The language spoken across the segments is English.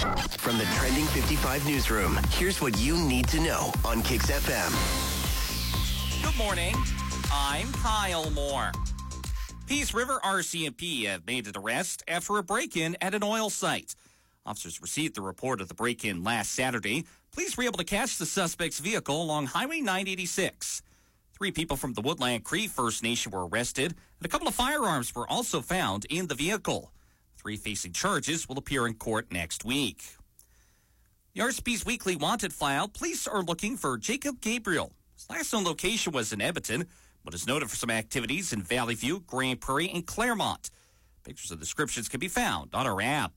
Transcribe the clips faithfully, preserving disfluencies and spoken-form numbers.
From the Trending fifty-five newsroom, here's what you need to know on Kix F M. Good morning. I'm Kyle Moore. Peace River R C M P have made an arrest after a break-in at an oil site. Officers received the report of the break-in last Saturday. Police were able to catch the suspect's vehicle along Highway nine eighty-six. Three people from the Woodland Cree First Nation were arrested, and a couple of firearms were also found in the vehicle. Three facing charges will appear in court next week. The R C P's weekly wanted file, police are looking for Jacob Gabriel. His last known location was in Edmonton, but is noted for some activities in Valley View, Grand Prairie, and Claremont. Pictures and descriptions can be found on our app.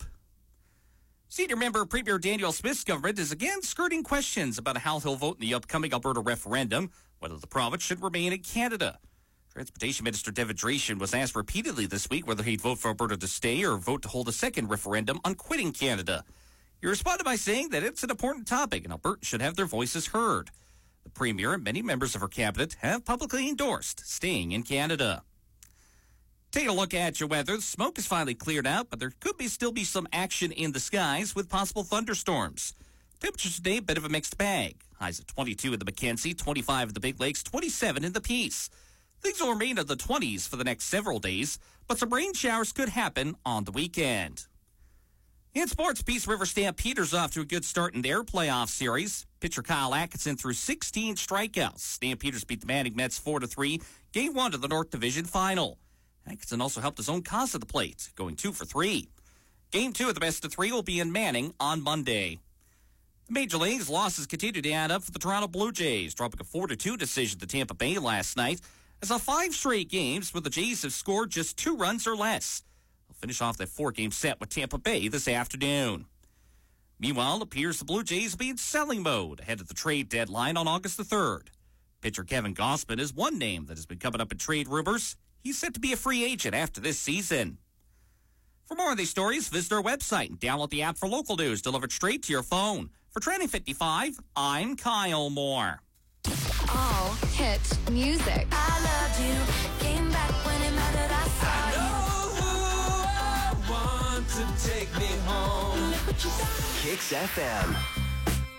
Senior member Premier Daniel Smith's government is again skirting questions about how he'll vote in the upcoming Alberta referendum, whether the province should remain in Canada. Transportation Minister Devin Dracian was asked repeatedly this week whether he'd vote for Alberta to stay or vote to hold a second referendum on quitting Canada. He responded by saying that it's an important topic and Albertans should have their voices heard. The Premier and many members of her cabinet have publicly endorsed staying in Canada. Taking a look at your weather, the smoke is finally cleared out, but there could be still be some action in the skies with possible thunderstorms. Temperatures today, a bit of a mixed bag. Highs of twenty-two in the Mackenzie, twenty-five in the Big Lakes, twenty-seven in the Peace. Things will remain in the twenties for the next several days, but some rain showers could happen on the weekend. In sports, Peace River Stampeders off to a good start in their playoff series. Pitcher Kyle Atkinson threw sixteen strikeouts. Stampeders beat the Manning Mets four to three, game one of the North Division final. Atkinson also helped his own cause at the plate, going two for three. Game two of the best of three will be in Manning on Monday. The Major Leagues losses continue to add up for the Toronto Blue Jays, dropping a four to two decision to Tampa Bay last night, as of five straight games where the Jays have scored just two runs or less. They'll finish off that four-game set with Tampa Bay this afternoon. Meanwhile, it appears the Blue Jays will be in selling mode ahead of the trade deadline on August the third. Pitcher Kevin Gausman is one name that has been coming up in trade rumors. He's set to be a free agent after this season. For more of these stories, visit our website and download the app for local news delivered straight to your phone. For Trending fifty-five, I'm Kyle Moore. All hit music. I loved you. Came back when it mattered. I saw I know who I want to take me home. you. Look what you done. Kix F M.